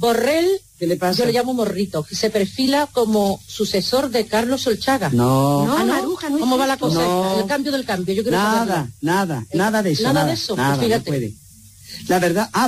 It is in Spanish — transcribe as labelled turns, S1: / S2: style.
S1: Borrell,
S2: ¿qué le pasa?
S1: yo le llamo Morrito, que se perfila como sucesor de Carlos Solchaga.
S2: No.
S1: No, Maruja, no. ¿Cómo va la cosa?
S2: No.
S1: El cambio del cambio. Yo quiero
S2: Nada
S1: saberlo.
S2: de eso.
S1: Nada de eso,
S2: Nada,
S1: pues fíjate.
S2: no puede. La verdad,